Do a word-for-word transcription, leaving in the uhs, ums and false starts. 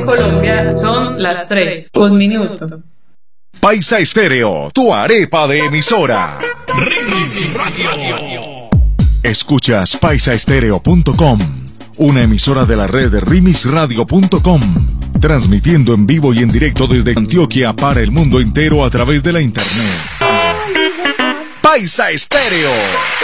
Colombia son las tres. Un minuto. Paisa Estéreo, tu arepa de emisora. Remix Radio. Escuchas paisa estéreo punto com, una emisora de la red de remix radio punto com, transmitiendo en vivo y en directo desde Antioquia para el mundo entero a través de la internet. Paisa Estéreo.